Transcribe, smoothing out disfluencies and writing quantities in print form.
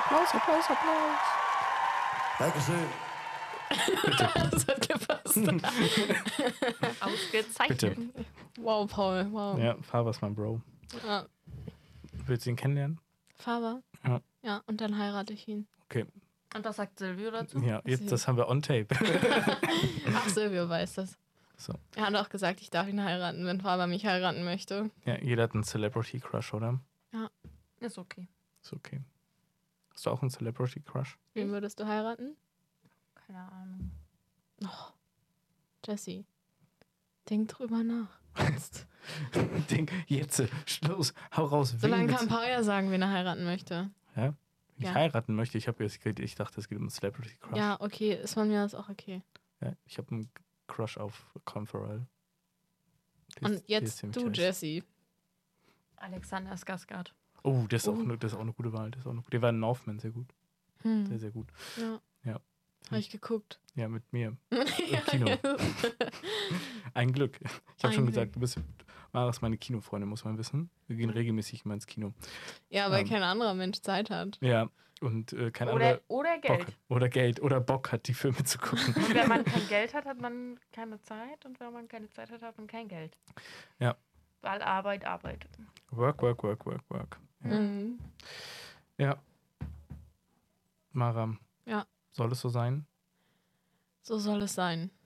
Applaus. Dankeschön. Das hat gepasst. Ausgezeichnet. Bitte. Wow, Paul, wow. Ja, Faber ist mein Bro. Ja. Willst du ihn kennenlernen? Faber? Ja. Ja, und dann heirate ich ihn. Okay. Und was sagt Silvio dazu? Ja, jetzt, das haben wir on tape. Ach, Silvio weiß das. So. Er hat auch gesagt, ich darf ihn heiraten, wenn Faber mich heiraten möchte. Ja, jeder hat einen Celebrity Crush, oder? Ja. Ist okay. Ist okay. Hast du auch einen Celebrity Crush? Wen würdest du heiraten? Keine Ahnung. Oh, Jessie, denk drüber nach. Denk, jetzt, Schluss, hau raus. Solange willst kann Paul ja sagen, wen er heiraten möchte. du? Ja? Wenn ich Ja. heiraten möchte, ich dachte, es geht um einen Celebrity Crush. Ja, okay, ist von mir das auch okay. Ja, ich habe einen Crush auf Colin Farrell. Und jetzt du, Jessie. Alexander Skarsgård. Oh, das ist auch eine gute Wahl. Der war in Northman sehr gut. Sehr, sehr gut. Ja. Ja. Habe ich geguckt. Ja, mit mir. Im Kino. Ein Glück. Ich habe schon gesagt, du bist Maras meine Kinofreundin, muss man wissen. Wir gehen regelmäßig immer ins Kino. Ja, weil kein anderer Mensch Zeit hat. Ja, und kein anderer Oder Bock Geld. hat. Oder Geld oder Bock hat, die Filme zu gucken. Und wenn man kein Geld hat, hat man keine Zeit. Und wenn man keine Zeit hat, hat man kein Geld. Ja. Weil Arbeit. Work. Ja. Mhm. Ja. Mara. Ja. Soll es so sein? So soll es sein.